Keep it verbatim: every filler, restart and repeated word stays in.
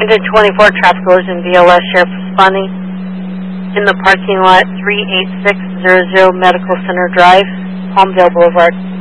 Washington twenty-four, traffic alert in B L S, sheriff responding in the parking lot three eight six zero zero Medical Center Drive, Palmdale Boulevard.